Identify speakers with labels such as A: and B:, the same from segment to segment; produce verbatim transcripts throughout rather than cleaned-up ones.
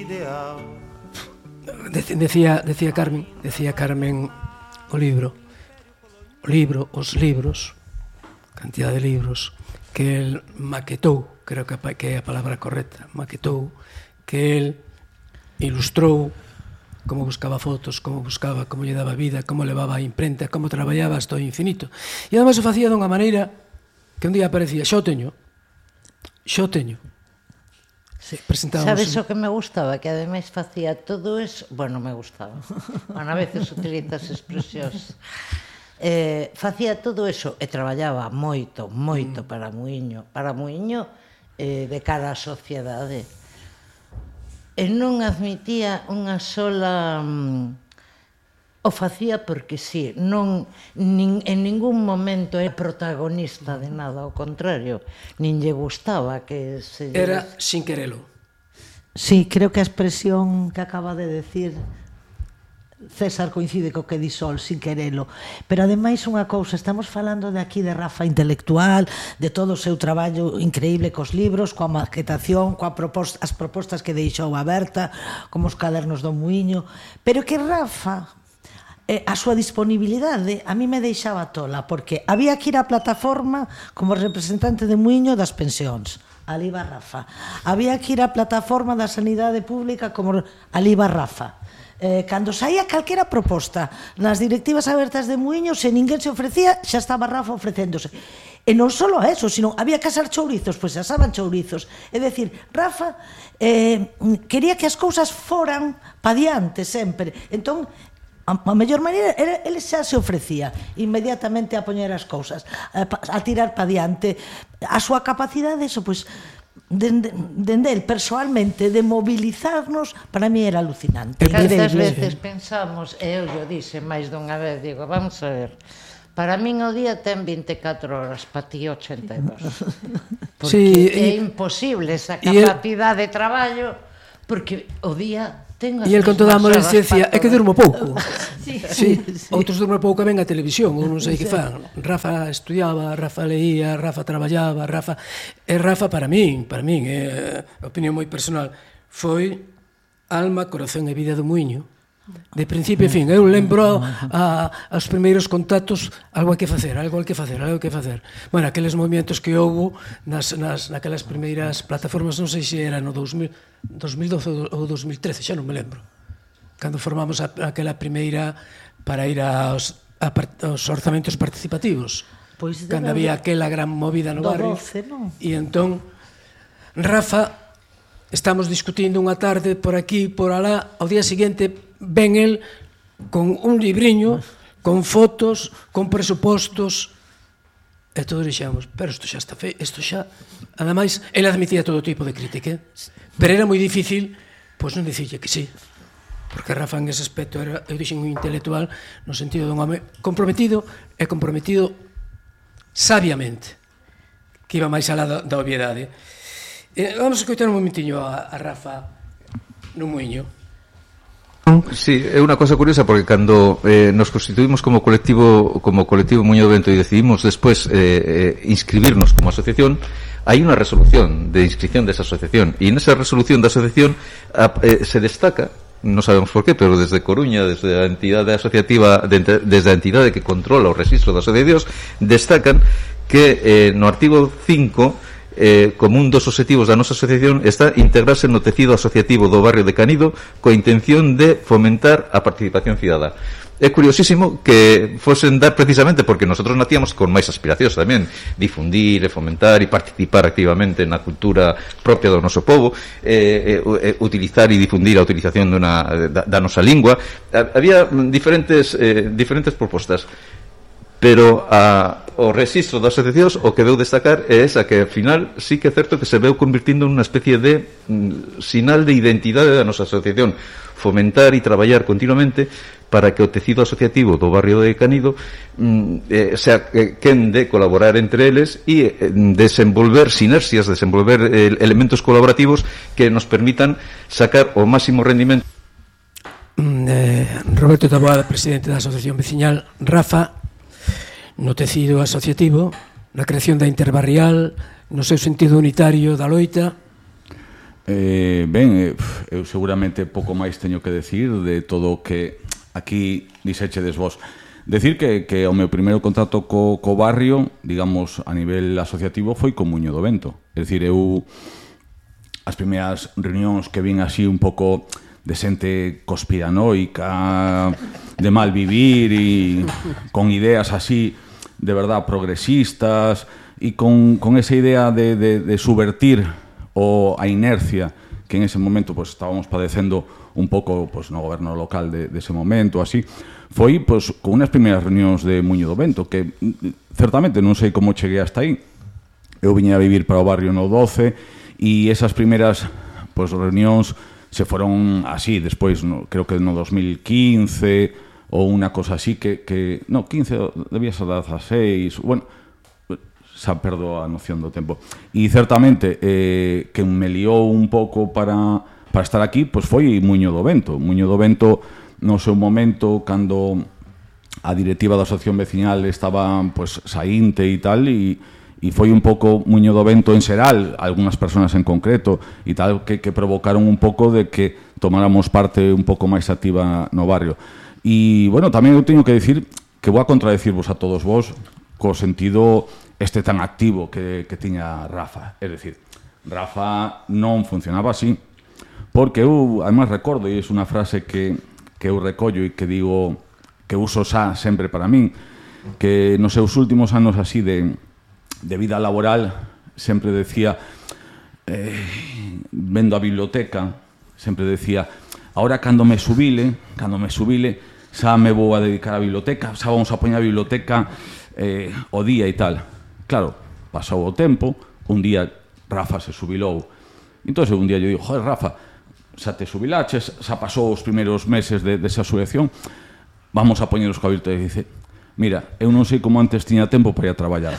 A: Decía, decía Carmen, decía Carmen o libro, o libro, os libros, cantidad de libros que el maquetou, creo que é a palabra correcta, maquetou, que el ilustrou, como buscaba fotos, como buscaba, como lle daba vida, como levaba a imprenta, como traballaba hasta o infinito. E ademais o facía dunha maneira que un día aparecía, xa o teño, xa o teño.
B: Sí. Sabes o que me gustaba? Que ademais facía todo eso, bueno, me gustaba, bueno, a veces utilizas expresións, eh, facía todo eso e traballaba moito, moito para Muiño, para Muiño eh, de cara á sociedade. E non admitía unha sola... Um, o facía porque sí, non, nin, en ningún momento é protagonista de nada, ao contrario, nin lle gustaba que se...
A: Era sin querelo.
C: Sí, creo que a expresión que acaba de decir César coincide co que di Sol, sin querelo. Pero ademais unha cousa, estamos falando de aquí de Rafa intelectual, de todo o seu traballo increíble cos libros, coa maquetación, coa proposta, as propostas que deixou aberta, como os cadernos do Muiño, pero que Rafa... a súa disponibilidade a mí me deixaba tola, porque había que ir á plataforma como representante de Muiño das pensións, ali va Rafa, había que ir á plataforma da sanidade pública como ali va Rafa. Eh, cando saía calquera proposta nas directivas abertas de Muiño, se ninguén se ofrecía, xa estaba Rafa ofrecéndose. E non só eso, sino había que asar chourizos, pois se asaban chourizos. É dicir, Rafa eh, quería que as cousas foran pa diante sempre. Entón, a mellor maneira, ele xa se ofrecía inmediatamente a poñer as cousas, a tirar pa diante. A súa capacidade, eso, pois, dende el, persoalmente, de mobilizarnos, para mí era alucinante.
B: Cantas veces pensamos, e eu yo dixe máis dunha vez, digo, vamos a ver, para min o día ten vinte e catro horas, para ti ochenta e dos. Porque é imposible esa capacidade de traballo, porque o día...
A: E el con toda a modestia decía, é que durmo pouco. Outros durmo pouco e ven a televisión, ou non sei que fan. Rafa estudiaba, Rafa leía, Rafa traballaba, Rafa... E Rafa para min, para min, é opinión moi personal, foi alma, corazón e vida do Muiño. De principio e fin, eu lembro aos primeiros contactos, algo hai que facer, algo hai que facer, algo hai que facer. Bueno, aqueles movimentos que houve naquelas primeiras plataformas, non sei se era no dos mil doce ou dos mil trece, xa non me lembro, cando formamos aquela primeira para ir aos orzamentos participativos, cando había aquela gran movida no barrio. E entón Rafa, estamos discutindo unha tarde por aquí, por alá, ao día seguinte ven el con un libriño, con fotos, con presupostos, e todos dixemos, pero isto xa está feito, isto xa... Ademais, ele admitía todo tipo de crítica, pero era moi difícil, pois non dicirlle que sí, porque Rafa en ese aspecto era, eu dixen, un intelectual no sentido dun home comprometido e comprometido sabiamente, que iba máis alá da, da obviedade. Eh, vamos a escoitar un momentiño a, a Rafa no Muiño.
D: Sí, é unha cosa curiosa porque cando eh, nos constituímos como colectivo como colectivo Muiño do Vento e decidimos despois eh, eh, inscribirnos como asociación, hai unha resolución de inscripción desa asociación e nesa resolución da asociación a, eh, se destaca, non sabemos por qué, pero desde Coruña, desde a entidade asociativa, de, desde a entidade que controla o registro das asociacións, destacan que eh, no artigo cinco Eh, como un dos obxectivos da nosa asociación está integrarse no tecido asociativo do barrio de Canido coa intención de fomentar a participación cidadá. É curiosísimo que fosen dar precisamente porque nosotros nacíamos con máis aspiracións tamén, difundir e fomentar e participar activamente na cultura propia do noso povo, eh, eh, utilizar e difundir a utilización duna, da, da nosa lingua. Había diferentes, eh, diferentes propostas, pero a, o registro das asociacións o que veu destacar é esa, que ao final sí que é certo que se veu convirtindo nunha especie de mm, sinal de identidade da nosa asociación, fomentar e traballar continuamente para que o tecido asociativo do barrio de Canido mm, eh, sea eh, quen de colaborar entre eles e eh, desenvolver sinerxias, desenvolver eh, elementos colaborativos que nos permitan sacar o máximo rendimento.
A: eh, Roberto Taboada, presidente da Asociación Veciñal. Rafa, no tecido asociativo, na creación da interbarrial, no seu sentido unitario da loita,
E: Eh, ben, eu seguramente pouco máis teño que decir de todo o que aquí dixechedes vos. Decir que, que o meu primeiro contacto co, co barrio, digamos, a nivel asociativo, foi co Muiño do Vento. É dicir, eu as primeiras reunións que vin así un pouco de xente conspiranoica, de mal vivir e con ideas así de verdad progresistas e con, con esa idea de, de, de subvertir o a inercia que en ese momento pues, estábamos padecendo un pouco pues, no goberno local de, de ese momento, así, foi pues, con unas primeiras reunións de Muiño do Vento que certamente non sei como cheguei hasta aí. Eu viña a vivir para o barrio no doce e esas primeiras pues, reunións se foron así, despois no, creo que no dos mil quince ou unha cosa así que, que no, quince debía ser dieciséis, bueno, xa perdo a noción do tempo. E certamente eh, que me liou un pouco para, para estar aquí, pois foi Muiño do Vento. Muiño do Vento no seu momento cando a directiva da asociación veciñal estaba pois saínte e tal e e foi un pouco Muiño do Vento en xeral, algunhas persoas en concreto e tal, que, que provocaron un pouco de que tomáramos parte un pouco máis activa no barrio. E, bueno, tamén eu teño que dicir que vou a contradecirvos a todos vos co sentido este tan activo que, que tiña Rafa. É dicir, Rafa non funcionaba así, porque eu, además, recordo, e é unha frase que, que eu recollo e que digo, que uso xa sempre para min, que nos seus últimos anos así de de vida laboral, sempre decía, eh, vendo a biblioteca, sempre decía, ahora cando me subile, cando me subile, xa me vou a dedicar á biblioteca, xa vamos a poñer a biblioteca eh, o día e tal. Claro, pasou o tempo, un día Rafa se subilou, entón un día yo digo, joder, Rafa, xa te subilaches, xa pasou os primeiros meses de, de esa subilación, vamos a poñeros coa biblioteca. E dice, mira, eu non sei como antes tiña tempo para ir a traballar.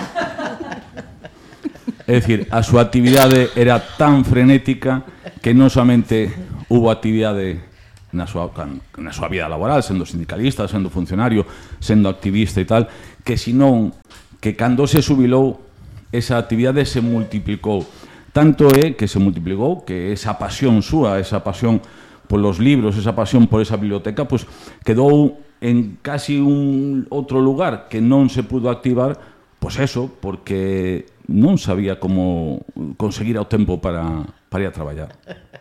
E: É dicir, a súa actividade era tan frenética que non somente hubo actividade na súa, na súa vida laboral, sendo sindicalista, sendo funcionario, sendo activista e tal, que senón que cando se subilou, esa actividade se multiplicou. Tanto é que se multiplicou que esa pasión súa, esa pasión polos libros, esa pasión por esa biblioteca, pues, quedou en casi un outro lugar que non se pudo activar, pois eso, porque non sabía como conseguir o tempo para, para ir a traballar.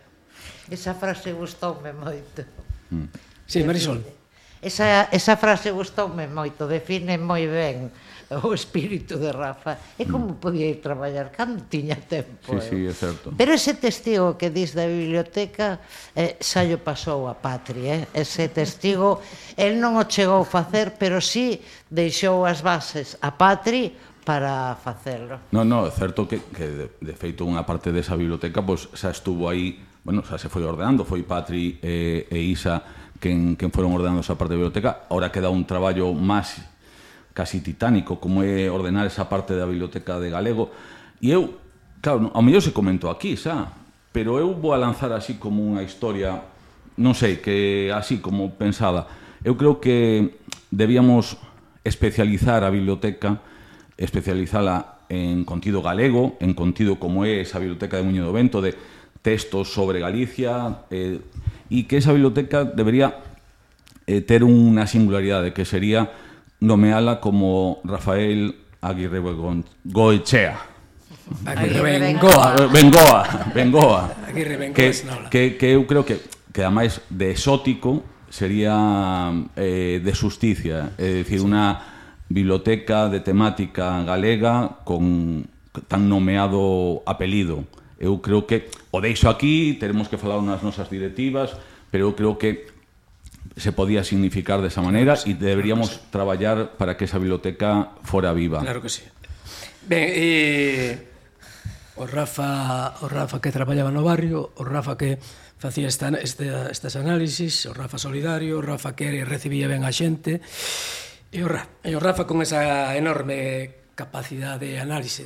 B: Esa frase gustoume moito.
A: Mm. Sí, Marisol.
B: Esa, esa frase gustoume moito, define moi ben o espírito de Rafa. E como podía ir traballar cando tiña tempo.
E: Sí, sí, é certo.
B: Pero ese testigo que dis da biblioteca eh, xa lle pasou a Patri, eh? Ese testigo, el non o chegou a facer, pero sí deixou as bases a Patri para facelo.
E: Non, non, é certo que, que de, de feito unha parte desa biblioteca pues, xa estuvo aí, bueno, xa se foi ordenando, foi Patri e, e Isa quen, quen foron ordenando esa parte da biblioteca. Ahora queda un traballo máis casi titánico, como é ordenar esa parte da biblioteca de galego. E eu, claro, ao mellor se comento aquí, xa, pero eu vou a lanzar así como unha historia, non sei, que así como pensada. Eu creo que debíamos especializar a biblioteca, especializala en contido galego, en contido como é esa biblioteca de Muiño do Vento, de textos sobre Galicia, eh, e que esa biblioteca debería eh, ter unha singularidade, que sería nomeala como Rafael Aguirre Goechea.
A: Aguirre Bengoa.
E: Bengoa, Bengoa.
A: Aguirre Bengoa,
E: que, que, que eu creo que, que ademais de exótico sería eh, de justicia, é dicir, unha biblioteca de temática galega con tan nomeado apelido. Eu creo que o deixo aquí, teremos que falar nas nosas directivas, pero eu creo que se podía significar desa maneira e deberíamos traballar para que esa biblioteca fora viva.
A: Claro que sí. Ben, e o Rafa, o Rafa que traballaba no barrio, o Rafa que facía esta, este, estas análisis, o Rafa solidario, o Rafa que recibía ben a xente, e o Rafa, e o Rafa con esa enorme capacidade de análise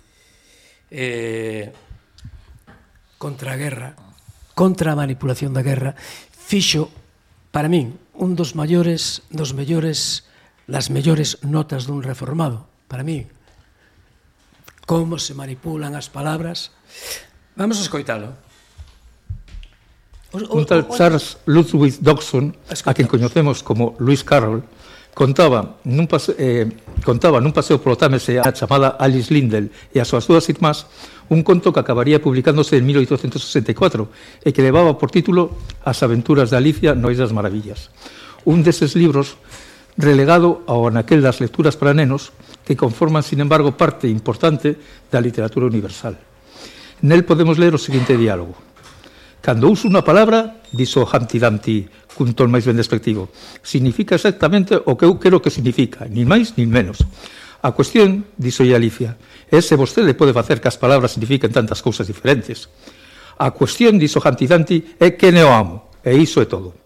A: eh, contra a guerra, contra a manipulación da guerra, fixo, para min, un dos maiores, dos mellores, las mellores notas dun reformado, para min. Como se manipulan as palabras. Vamos a escoitalo.
F: Un tal Charles Ludwig Dodgson, a quen coñecemos como Lewis Carroll, contaba nun paseo, eh, contaba nun paseo polo Támese a chamada Alice Lindell e as súas dúas irmás un conto que acabaría publicándose en mil oitocentos sesenta e catro e que levaba por título As aventuras de Alicia no País das Maravillas. Un deses libros relegado ao anaquel das lecturas para nenos que conforman, sin embargo, parte importante da literatura universal. Nel podemos ler o seguinte diálogo. Cando uso unha palabra, dixo Humpty Dumpty cun ton máis ben despectivo, significa exactamente o que eu quero que significa, nin máis nin menos. A cuestión, dixo Alicia, é se vostede pode facer que as palabras signifiquen tantas cousas diferentes. A cuestión, dixo Humpty Dumpty, é que neo amo, e iso é todo.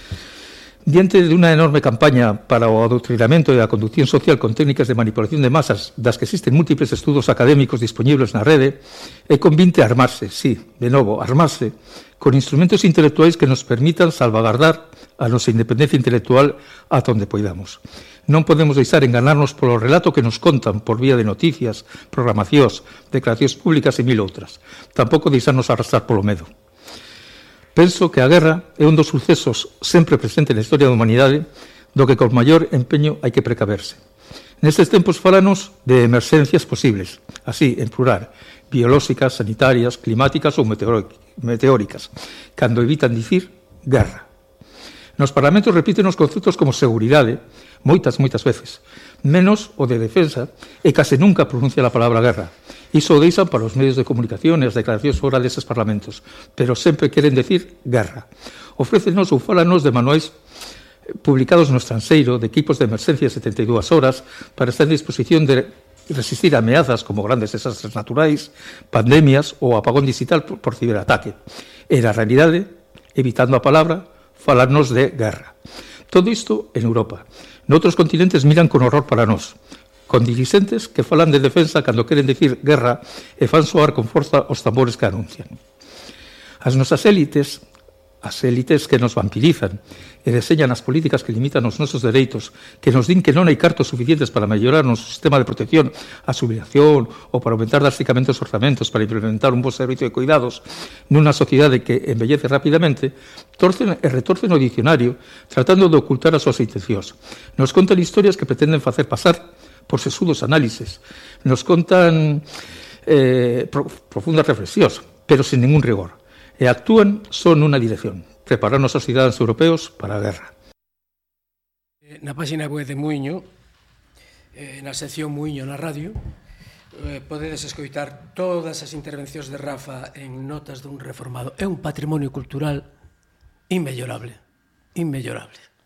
F: Diante de unha enorme campaña para o adoctrinamento e a conducción social con técnicas de manipulación de masas das que existen múltiples estudos académicos disponibles na rede, é convinte armarse, sí, de novo, armarse, con instrumentos intelectuais que nos permitan salvagardar a nosa independencia intelectual ata onde poidamos. Non podemos deixar enganarnos polo relato que nos contan por vía de noticias, programacións, declaracións públicas e mil outras. Tampouco deixarnos arrastrar polo medo. Penso que a guerra é un dos sucesos sempre presente na historia da humanidade do que con maior empeño hai que precaverse. Nestes tempos falanos de emerxencias posibles, así, en plural, biolóxicas, sanitarias, climáticas ou meteóricas, cando evitan dicir guerra. Nos parlamentos repiten os conceptos como seguridade, moitas, moitas veces, menos o de defensa, e case nunca pronuncia a palabra guerra. Iso o deixan para os medios de comunicación e as declaracións fora deses parlamentos, pero sempre queren decir guerra. Ofrécenos ou fálanos de manuais publicados no estranxeiro de equipos de emerxencia setenta e dúas horas para estar en disposición de resistir ameazas como grandes desastres naturais, pandemias ou apagón digital por ciberataque. E na realidade, evitando a palabra, falarnos de guerra. Todo isto en Europa. Noutros continentes miran con horror para nós, con dirixentes que falan de defensa cando queren dicir guerra e fan soar con forza os tambores que anuncian. As nosas élites, as élites que nos vampirizan e deseñan as políticas que limitan os nosos dereitos, que nos din que non hai cartos suficientes para mellorar o noso sistema de protección, a xubilación ou para aumentar drásticamente os orzamentos para implementar un bo servicio de cuidados nunha sociedade que envellece rapidamente, torcen e retorcen o dicionario tratando de ocultar as súas intencións. Nos contan historias que pretenden facer pasar por sesudos análises, nos contan eh, profundas reflexións, pero sin ningún rigor, e actúan só nunha dirección, prepararnos aos cidadáns europeos para a guerra.
A: Na página web de Muiño, na sección Muiño na radio, podedes escoitar todas as intervencións de Rafa en Notas dun Reformado. É un patrimonio cultural inmellorable, inmellorable.